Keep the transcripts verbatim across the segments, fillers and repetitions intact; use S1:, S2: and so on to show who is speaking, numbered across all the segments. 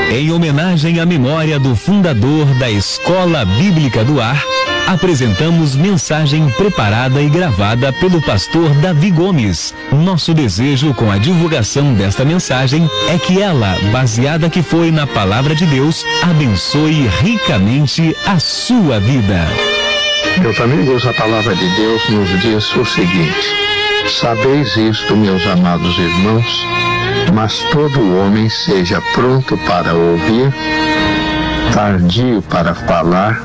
S1: Em homenagem à memória do fundador da Escola Bíblica do Ar, apresentamos mensagem preparada e gravada pelo pastor Davi Gomes. Nosso desejo com a divulgação desta mensagem é que ela, baseada que foi na palavra de Deus, abençoe ricamente a sua vida.
S2: Meus amigos, a palavra de Deus nos diz o seguinte: sabeis isto, meus amados irmãos, mas todo homem seja pronto para ouvir, tardio para falar,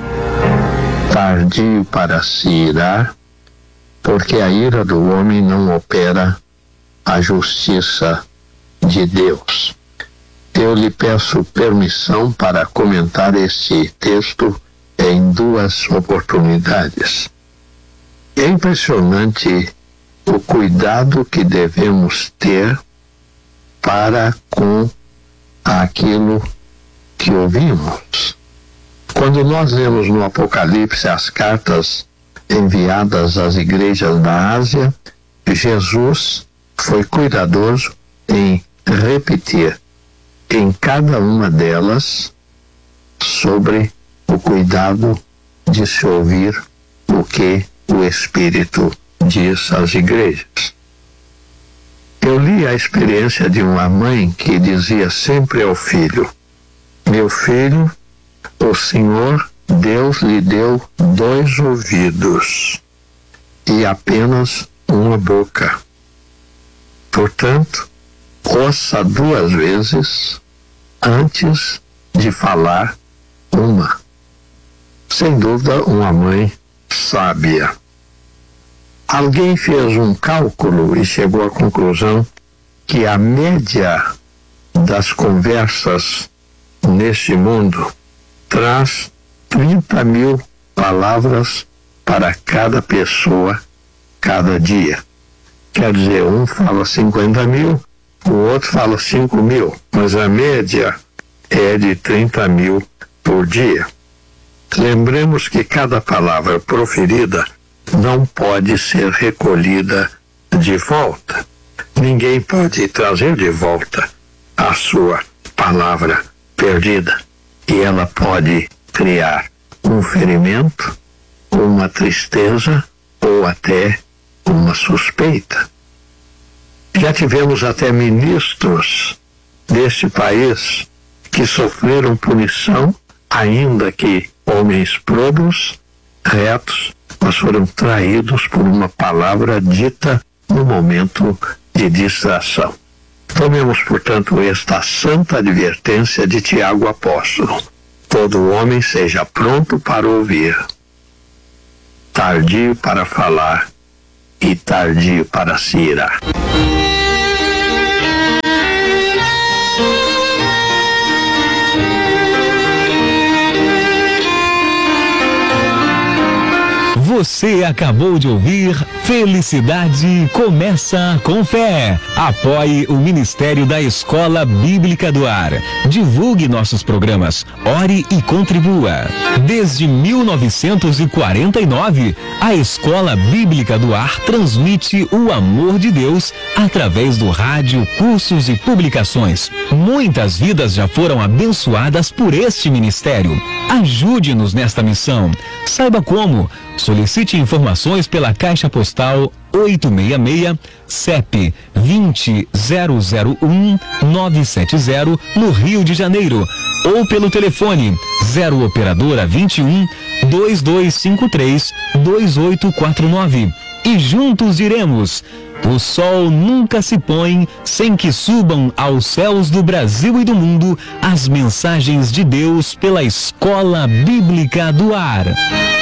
S2: tardio para se irar, porque a ira do homem não opera a justiça de Deus. Eu lhe peço permissão para comentar este texto em duas oportunidades. É impressionante o cuidado que devemos ter para com aquilo que ouvimos. Quando nós lemos no Apocalipse as cartas enviadas às igrejas da Ásia, Jesus foi cuidadoso em repetir em cada uma delas sobre o cuidado de se ouvir o que o Espírito diz às igrejas. Eu li a experiência de uma mãe que dizia sempre ao filho: meu filho, o Senhor Deus lhe deu dois ouvidos e apenas uma boca. Portanto, ouça duas vezes antes de falar uma. Sem dúvida, uma mãe sábia. Alguém fez um cálculo e chegou à conclusão que a média das conversas neste mundo traz trinta mil palavras para cada pessoa cada dia. Quer dizer, um fala cinquenta mil, o outro fala cinco mil, mas a média é de trinta mil por dia. Lembremos que cada palavra proferida não pode ser recolhida de volta. Ninguém pode trazer de volta a sua palavra perdida. E ela pode criar um ferimento, uma tristeza ou até uma suspeita. Já tivemos até ministros deste país que sofreram punição, ainda que homens probos, retos, mas foram traídos por uma palavra dita no momento de distração. Tomemos, portanto, esta santa advertência de Tiago apóstolo: todo homem seja pronto para ouvir, tardio para falar e tardio para se irar.
S1: Você acabou de ouvir Felicidade Começa com Fé. Apoie o Ministério da Escola Bíblica do Ar. Divulgue nossos programas, ore e contribua. Desde mil novecentos e quarenta e nove, a Escola Bíblica do Ar transmite o amor de Deus através do rádio, cursos e publicações. Muitas vidas já foram abençoadas por este ministério. Ajude-nos nesta missão. Saiba como. Solicite informações pela Caixa Postal oito seis seis, C E P vinte zero zero um nove sete zero, no Rio de Janeiro, ou pelo telefone zero operadora vinte e um, dois dois cinco três, dois oito quatro nove. E juntos iremos. O sol nunca se põe sem que subam aos céus do Brasil e do mundo as mensagens de Deus pela Escola Bíblica do Ar.